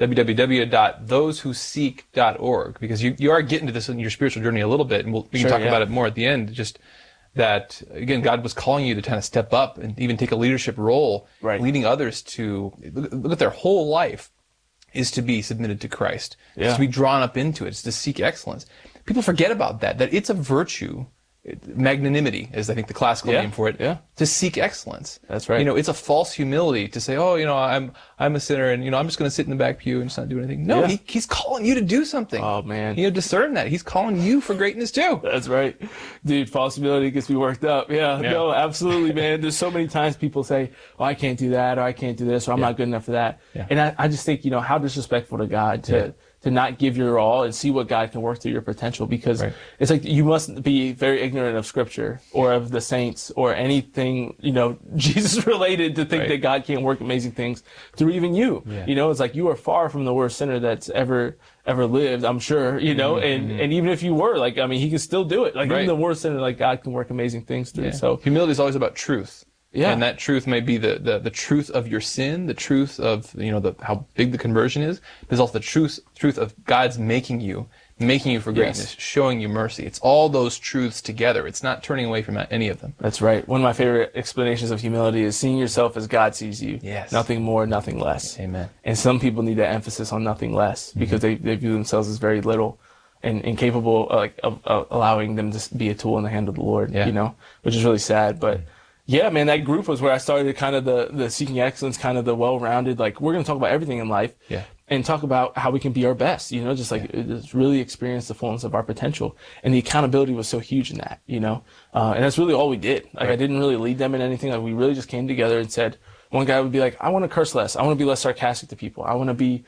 www.thosewhoseek.org, because you are getting to this in your spiritual journey a little bit, and we can talk about it more at the end. Just that, again, God was calling you to kind of step up and even take a leadership role, leading others to look at their whole life is to be submitted to Christ, is to be drawn up into it, it's to seek excellence. People forget about that it's a virtue. Magnanimity is, I think, the classical name for it. To seek excellence. That's right. It's a false humility to say, I'm a sinner, and I'm just going to sit in the back pew and just not do anything. No, he's calling you to do something. Oh man, discern that he's calling you for greatness too. That's right, dude. False humility gets me worked up. No, absolutely, man. There's so many times people say, "Oh, I can't do that," or "I can't do this," or "I'm not good enough for that." And I just think, how disrespectful to God to not give your all and see what God can work through your potential, because it's like you must be very ignorant of Scripture or of the saints or anything, Jesus related to think that God can't work amazing things through even you. It's like you are far from the worst sinner that's ever lived, I'm sure, and even if you were, he can still do it. Even the worst sinner, God can work amazing things through. So humility is always about truth. And that truth may be the truth of your sin, the truth of how big the conversion is. There's also the truth of God's making you for greatness, showing you mercy. It's all those truths together. It's not turning away from any of them. That's right. One of my favorite explanations of humility is seeing yourself as God sees you. Yes. Nothing more, nothing less. Amen. And some people need that emphasis on nothing less because they view themselves as very little and incapable of allowing them to be a tool in the hand of the Lord. Which is really sad, but. Yeah, man, that group was where I started kind of the Seeking Excellence, kind of the well-rounded, we're going to talk about everything in life and talk about how we can be our best, just really experience the fullness of our potential. And the accountability was so huge in that, and that's really all we did. I didn't really lead them in anything. We really just came together and said, one guy would be like, I want to curse less. I want to be less sarcastic to people. I want to be,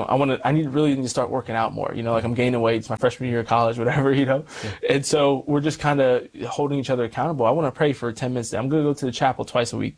I really need to start working out more. I'm gaining weight. It's my freshman year of college, whatever, And so we're just kind of holding each other accountable. I want to pray for 10 minutes. I'm going to go to the chapel twice a week.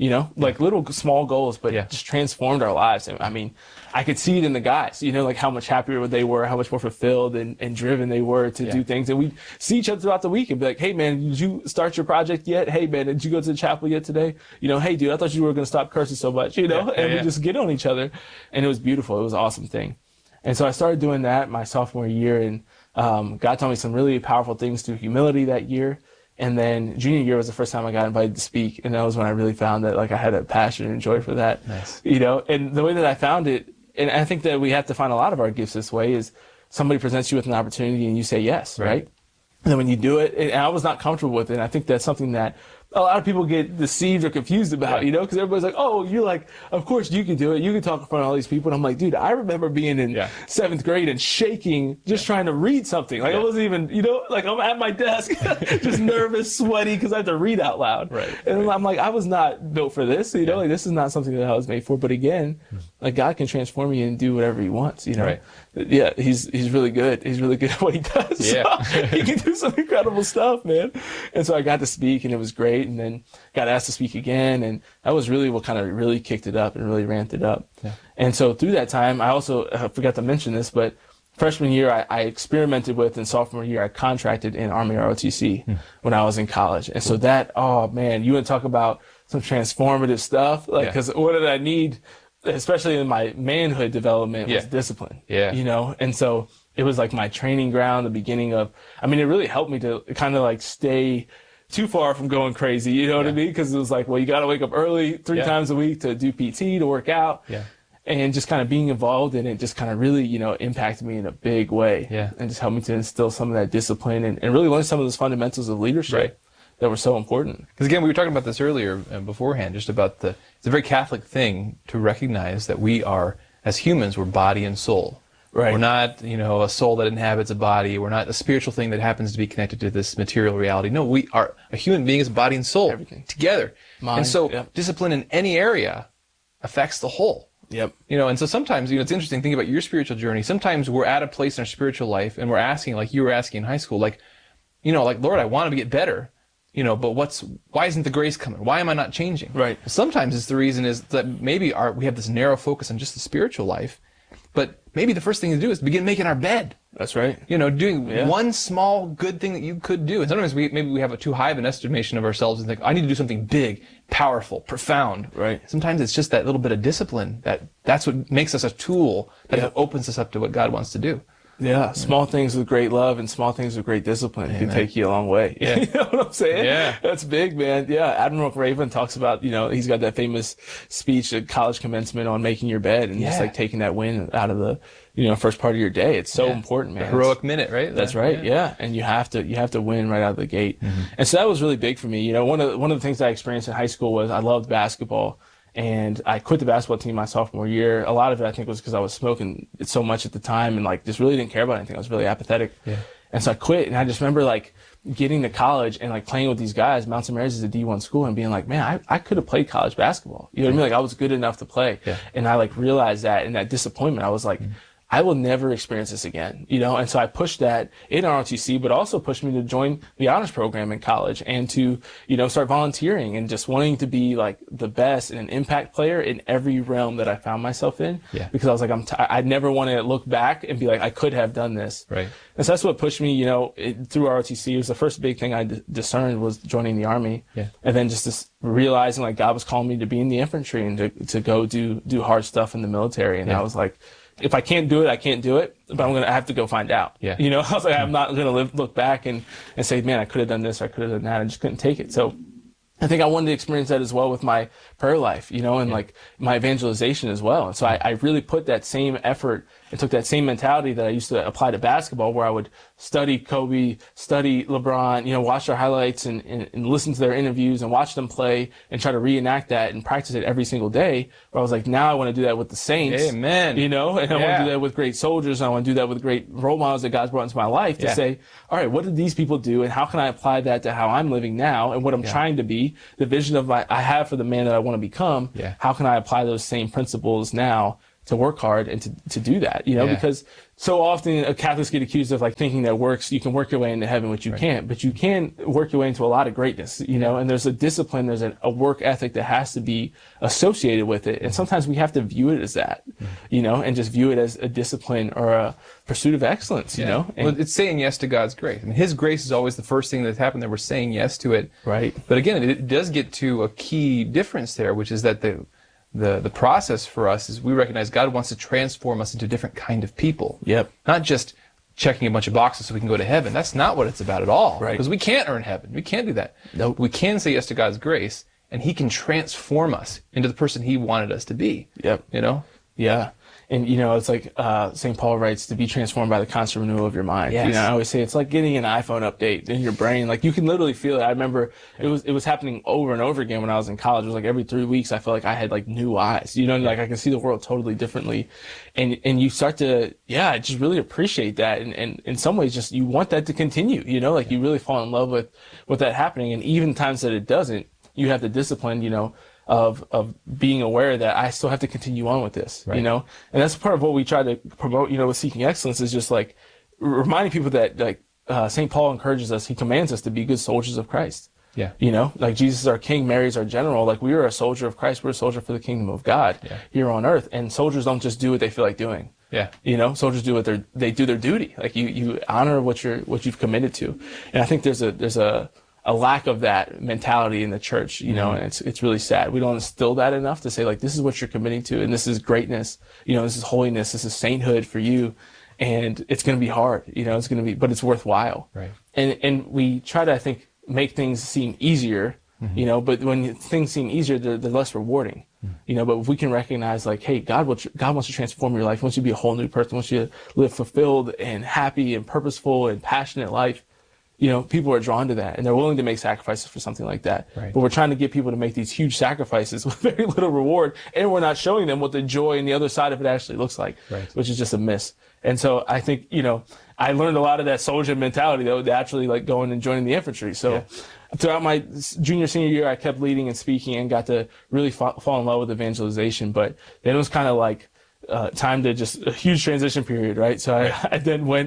Little small goals, but just transformed our lives. I mean, I could see it in the guys, how much happier they were, how much more fulfilled and driven they were to do things. And we'd see each other throughout the week and be like, hey man, did you start your project yet? Hey man, did you go to the chapel yet today? Hey dude, I thought you were going to stop cursing so much, and we just get on each other. And it was beautiful. It was an awesome thing. And so I started doing that my sophomore year, and God taught me some really powerful things through humility that year. And then junior year was the first time I got invited to speak, and that was when I really found that I had a passion and joy for that. Nice. And the way that I found it, and I think that we have to find a lot of our gifts this way, is somebody presents you with an opportunity and you say yes, right? And then when you do it, and I was not comfortable with it, and I think that's something that a lot of people get deceived or confused about, you know, because everybody's like, oh, you're like, of course you can do it. You can talk in front of all these people. And I'm like, dude, I remember being in 7th grade and shaking, just trying to read something. Like I wasn't even, you know, like I'm at my desk, just nervous, sweaty, because I have to read out loud. And I'm like, I was not built for this, you know, like this is not something that I was made for. But again, like God can transform you and do whatever he wants, you know. Yeah, he's really good. He's really good at what he does. Yeah. So he can do some incredible stuff, man. And so I got to speak, and it was great. And then got asked to speak again, and that was really what kind of really kicked it up and really ramped it up. And so through that time, I also forgot to mention this, but freshman year I experimented with, and sophomore year I contracted in Army ROTC when I was in college. And so that, oh man, you want to talk about some transformative stuff? Like, because what did I need? Especially in my manhood development, was discipline. You know, and so it was like my training ground, the beginning of, I mean, it really helped me to kind of like stay too far from going crazy, you know what I mean? Because it was like, well, you got to wake up early 3 times a week to do PT, to work out. And just kind of being involved in it just kind of really, you know, impacted me in a big way. And just helped me to instill some of that discipline and really learn some of those fundamentals of leadership that were so important. Because again, we were talking about this earlier beforehand, just about it's a very Catholic thing to recognize that we are, as humans, we're body and soul. We're not, you know, a soul that inhabits a body. We're not a spiritual thing that happens to be connected to this material reality. No, we are, a human being is body and soul together. Mind, and so discipline in any area affects the whole. You know, and so sometimes, you know, it's interesting, think about your spiritual journey. Sometimes we're at a place in our spiritual life and we're asking, like you were asking in high school, like, you know, like, Lord, I want to get better. You know, but why isn't the grace coming? Why am I not changing? Sometimes it's the reason is that maybe we have this narrow focus on just the spiritual life, but maybe the first thing to do is begin making our bed. That's right. You know, doing one small good thing that you could do. And sometimes maybe we have a too high of an estimation of ourselves and think, I need to do something big, powerful, profound. Sometimes it's just that little bit of discipline that's what makes us a tool that opens us up to what God wants to do. Small things with great love and small things with great discipline can take you a long way. You know what I'm saying? That's big, man. Admiral Raven talks about, you know, he's got that famous speech at college commencement on making your bed and just like taking that win out of the, you know, first part of your day. It's so important, man. The heroic minute, right? That's right. And you have to win right out of the gate. And so that was really big for me. You know, one of the things that I experienced in high school was I loved basketball. And I quit the basketball team my sophomore year. A lot of it, I think, was because I was smoking it so much at the time and, like, just really didn't care about anything. I was really apathetic. And so I quit. And I just remember, like, getting to college and, like, playing with these guys. Mount St. Mary's is a D1 school and being like, man, I could have played college basketball. You know what I mean? Like, I was good enough to play. And I, like, realized that in that disappointment. I was like, I will never experience this again, you know? And so I pushed that in ROTC, but also pushed me to join the honors program in college and to, you know, start volunteering and just wanting to be like the best and an impact player in every realm that I found myself in. Because I was like, I never want to look back and be like, I could have done this. And so that's what pushed me, you know, through ROTC. It was the first big thing I discerned was joining the Army. And then just this realizing like God was calling me to be in the infantry and to go do hard stuff in the military. And I was like, if I can't do it, I can't do it, but I have to go find out. You know, I was like, I'm not going to look back and say, man, I could have done this, I could have done that. I just couldn't take it. So I think I wanted to experience that as well with my prayer life, you know, and like my evangelization as well. And so I really put that same effort and took that same mentality that I used to apply to basketball, where I would study Kobe, study LeBron, you know, watch their highlights and listen to their interviews and watch them play and try to reenact that and practice it every single day. Where I was like, now I want to do that with the saints. Amen. You know, and I want to do that with great soldiers. And I want to do that with great role models that God's brought into my life to say, all right, what did these people do? And how can I apply that to how I'm living now and what I'm trying to be, the vision of I have for the man that I want to become. How can I apply those same principles now to work hard and to do that, you know, because so often Catholics get accused of like thinking that you can work your way into heaven, which you can't, but you can work your way into a lot of greatness, you know, and there's a discipline, there's a work ethic that has to be associated with it. And sometimes we have to view it as that, you know, and just view it as a discipline or a pursuit of excellence, you know. And well, it's saying yes to God's grace. I mean, His grace is always the first thing that's happened, that we're saying yes to it. But again, it does get to a key difference there, which is that the process for us is we recognize God wants to transform us into a different kind of people. Not just checking a bunch of boxes so we can go to heaven. That's not what it's about at all. Because we can't earn heaven. We can't do that. We can say yes to God's grace, and He can transform us into the person He wanted us to be. You know? And, you know, it's like St. Paul writes, to be transformed by the constant renewal of your mind. Yes. You know, I always say it's like getting an iPhone update in your brain. Like, you can literally feel it. I remember it was happening over and over again when I was in college. It was like every 3 weeks I felt like I had like new eyes. You know, like I can see the world totally differently. And you start to, just really appreciate that. And in some ways, just you want that to continue. You know, like you really fall in love with that happening. And even times that it doesn't, you have the discipline, you know, of being aware that I still have to continue on with this, you know? And that's part of what we try to promote, you know, with Seeking Excellence, is just like reminding people that like St. Paul encourages us, he commands us to be good soldiers of Christ. Yeah. You know, like Jesus is our king, Mary is our general. Like we are a soldier of Christ. We're a soldier for the kingdom of God here on earth. And soldiers don't just do what they feel like doing. Yeah. You know, soldiers do they do their duty. Like you honor what you've committed to. And I think there's a lack of that mentality in the church, you know, and it's really sad. We don't instill that enough to say, like, this is what you're committing to, and this is greatness, you know, this is holiness, this is sainthood for you, and it's going to be hard, you know, but it's worthwhile. Right. And we try to, I think, make things seem easier, you know, but when things seem easier, they're less rewarding, you know, but if we can recognize, like, hey, God wants to transform your life, wants you to be a whole new person, wants you to live fulfilled and happy and purposeful and passionate life. You know, people are drawn to that, and they're willing to make sacrifices for something like that. Right. But we're trying to get people to make these huge sacrifices with very little reward, and we're not showing them what the joy and the other side of it actually looks like, which is just a miss. And so I think, you know, I learned a lot of that soldier mentality, though, naturally, like going and joining the infantry. So throughout my junior, senior year, I kept leading and speaking and got to really fall in love with evangelization. But then it was kind of like time to just a huge transition period, right? So I then went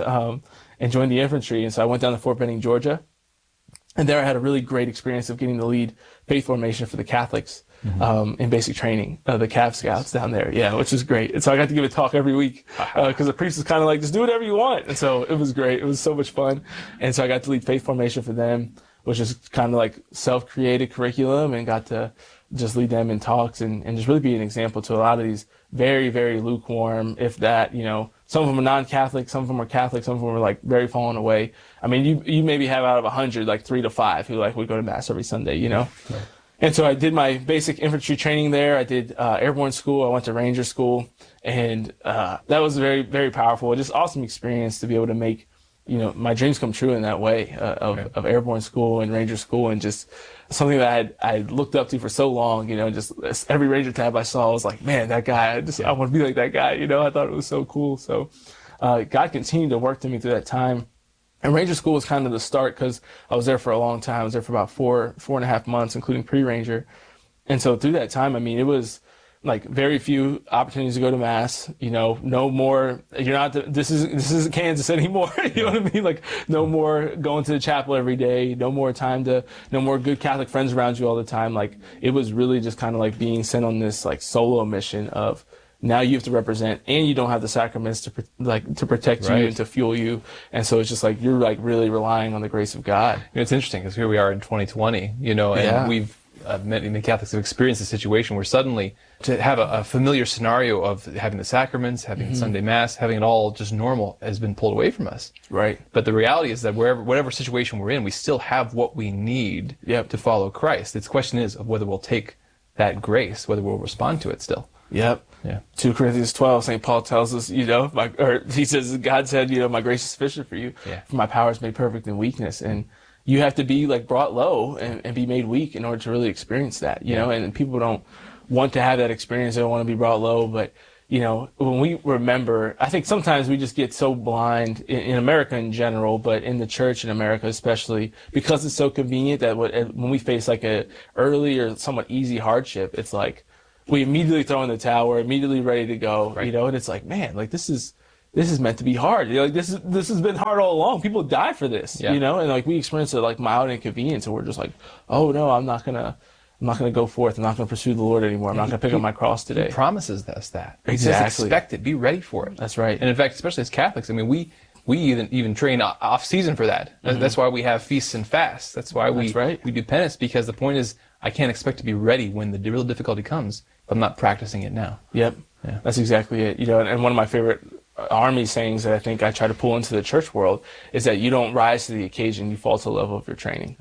and joined the infantry. And so I went down to Fort Benning, Georgia. And there I had a really great experience of getting to lead faith formation for the Catholics in basic training, the Cav Scouts down there. Yeah, which is great. And so I got to give a talk every week because the priest was kind of like, just do whatever you want. And so it was great. It was so much fun. And so I got to lead faith formation for them, which is kind of like self-created curriculum, and got to just lead them in talks and just really be an example to a lot of these very, very lukewarm, if that, you know, some of them are non-Catholic, some of them are Catholic, some of them are like very fallen away. I mean, you maybe have out of 100, like 3 to 5 who like would go to mass every Sunday, you know? Right. And so I did my basic infantry training there. I did airborne school. I went to Ranger school, and that was very, very powerful. Just awesome experience to be able to make, you know, my dreams come true in that way of airborne school and Ranger school, and just something that I looked up to for so long, you know, just every Ranger tab I saw, I was like, man, that guy, I want to be like that guy, you know, I thought it was so cool. So God continued to work to me through that time. And Ranger school was kind of the start, because I was there for a long time. I was there for about 4.5 months, including pre-Ranger. And so through that time, I mean, it was like very few opportunities to go to mass, you know, no more, this isn't Kansas anymore. You know what I mean? Like no more going to the chapel every day, no more good Catholic friends around you all the time. Like it was really just kind of like being sent on this like solo mission of, now you have to represent, and you don't have the sacraments to protect you and to fuel you. And so it's just like, you're like really relying on the grace of God. You know, it's interesting because here we are in 2020, you know, and we've, many Catholics have experienced a situation where suddenly to have a familiar scenario of having the sacraments, having Sunday Mass, having it all just normal has been pulled away from us. Right. But the reality is that whatever situation we're in, we still have what we need to follow Christ. The question is of whether we'll take that grace, whether we'll respond to it still. Yep. Yeah. 2 Corinthians 12, St. Paul tells us, you know, he says, God said, you know, my grace is sufficient for you. Yeah. For my power is made perfect in weakness. And you have to be like brought low and be made weak in order to really experience that, you know, and people don't want to have that experience. They don't want to be brought low. But, you know, when we remember, I think sometimes we just get so blind in America in general, but in the church in America especially, because it's so convenient that when we face like a early or somewhat easy hardship, it's like, we immediately throw in the towel, we're immediately ready to go, you know, and it's like, man, like this is meant to be hard. You know, like this has been hard all along. People die for this, you know, and like we experience it like mild inconvenience, and we're just like, oh no, I'm not gonna go forth. I'm not gonna pursue the Lord anymore. I'm not gonna pick up my cross today. He promises us that. Exactly. He says, expect it. Be ready for it. That's right. And in fact, especially as Catholics, I mean, we even train off season for that. That's why we have feasts and fasts. That's why we do penance, because the point is, I can't expect to be ready when the real difficulty comes if I'm not practicing it now. Yep. Yeah. That's exactly it. You know, and one of my favorite Army sayings that I think I try to pull into the church world is that you don't rise to the occasion, you fall to the level of your training.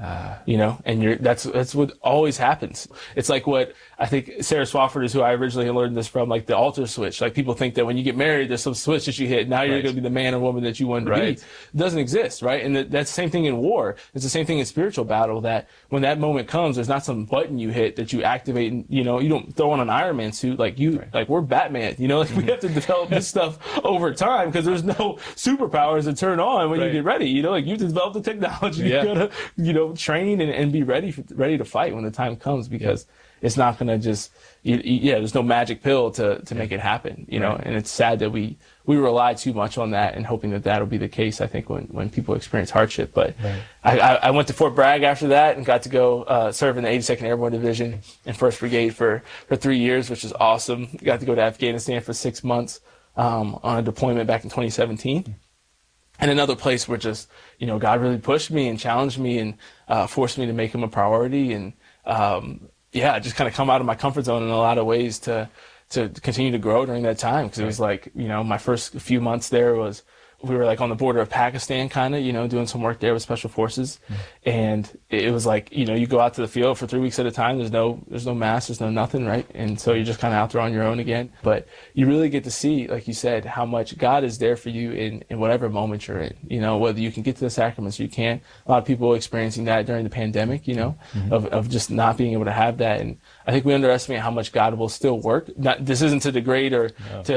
And that's what always happens. It's like what I think Sarah Swafford is who I originally learned this from, like the altar switch. Like people think that when you get married, there's some switch that you hit. Now you're going to be the man or woman that you wanted to be. It doesn't exist, right? And that's the same thing in war. It's the same thing in spiritual battle, that when that moment comes, there's not some button you hit that you activate and, you don't throw on an Iron Man suit like like we're Batman, like we have to develop this stuff over time because there's no superpowers to turn on when you get ready. You have to develop the technology. You gotta, train and be ready to fight when the time comes, because it's not gonna just, there's no magic pill to make it happen, and it's sad that we rely too much on that and hoping that that'll be the case, I think, when people experience hardship. But I went to Fort Bragg after that and got to go serve in the 82nd Airborne Division and 1st Brigade for 3 years, which is awesome. Got to go to Afghanistan for 6 months on a deployment back in 2017. And another place where just, God really pushed me and challenged me and forced me to make him a priority, and just kind of come out of my comfort zone in a lot of ways to continue to grow during that time. Because it was like, my first few months there we were like on the border of Pakistan, kind of, doing some work there with Special Forces. And it was like, you go out to the field for 3 weeks at a time. There's no mass, there's no nothing, right? And so you're just kind of out there on your own again. But you really get to see, like you said, how much God is there for you in whatever moment you're in, whether you can get to the sacraments or you can't. A lot of people experiencing that during the pandemic, of just not being able to have that. And I think we underestimate how much God will still work. This isn't to degrade or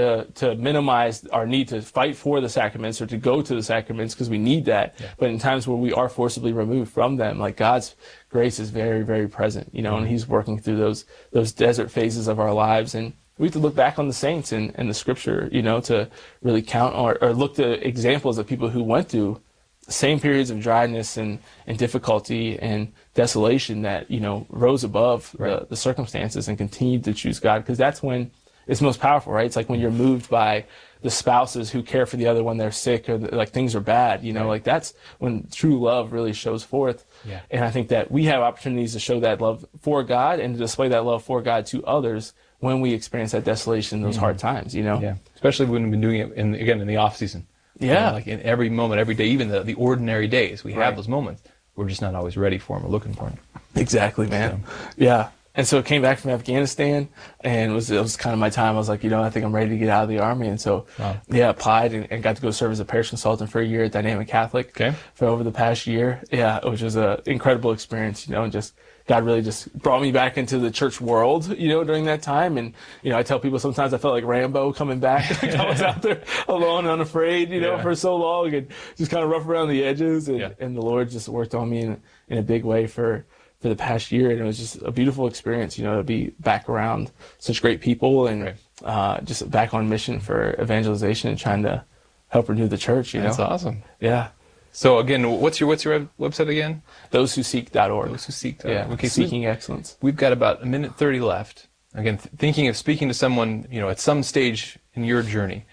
to minimize our need to fight for the sacraments or to go to the sacraments, because we need that. But in times where we are forcibly removed from them, like God's grace is very, very present, and he's working through those desert phases of our lives. And we have to look back on the saints and the scripture, to really count or look to examples of people who went through the same periods of dryness and difficulty and desolation that, rose above the circumstances and continued to choose God, because that's when it's most powerful, right? It's like when you're moved by the spouses who care for the other when they're sick or like things are bad, like that's when true love really shows forth. And I think that we have opportunities to show that love for God and to display that love for God to others when we experience that desolation, those hard times, Especially when we've been doing it in the off season. Like in every moment, every day, even the ordinary days, we have those moments. We're just not always ready for them or looking for them. Exactly, man. And so I came back from Afghanistan, and it was kind of my time. I was like, I think I'm ready to get out of the Army. And so, applied and got to go serve as a parish consultant for a year at Dynamic Catholic for over the past year. Which was an incredible experience, and just God really just brought me back into the church world, during that time. And, I tell people sometimes I felt like Rambo coming back. Like I was out there alone and unafraid, for so long, and just kind of rough around the edges. And the Lord just worked on me in a big way for the past year. And it was just a beautiful experience, to be back around such great people and just back on mission for evangelization and trying to help renew the church, That's awesome. Yeah. So again, what's your website again? ThoseWhoSeek.org. ThoseWhoSeek.org. Yeah. Okay, Seeking excellence. We've got about 1:30 left. Again, thinking of speaking to someone, at some stage in your journey,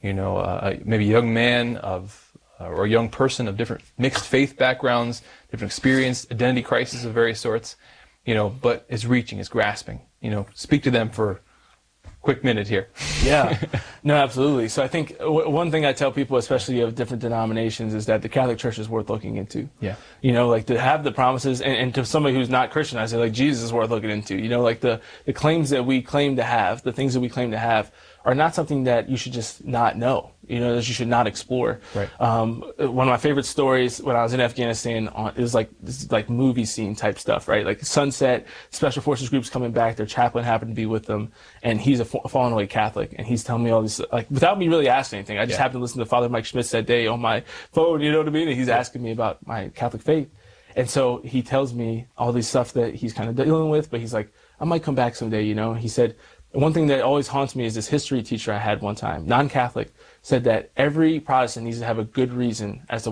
maybe a young man or a young person of different mixed faith backgrounds, different experience, identity crisis of various sorts, but is reaching, is grasping. Speak to them for a quick minute here. No, absolutely. So I think one thing I tell people, especially of different denominations, is that the Catholic Church is worth looking into. Like to have the promises, and to somebody who's not Christian, I say like Jesus is worth looking into. Like the claims that we claim to have, the things that we claim to have, are not something that you should just not know, that you should not explore. One of my favorite stories when I was in Afghanistan is this movie scene type stuff, right? Like sunset, Special Forces groups coming back, their chaplain happened to be with them, and he's a fallen away Catholic, and he's telling me all this, like without me really asking anything. I just happened to listen to Father Mike Schmitz that day on my phone, you know what I mean? And he's asking me about my Catholic faith. And so he tells me all these stuff that he's kind of dealing with, but he's like, I might come back someday, He said, one thing that always haunts me is this history teacher I had one time, non-Catholic, said that every Protestant needs to have a good reason as to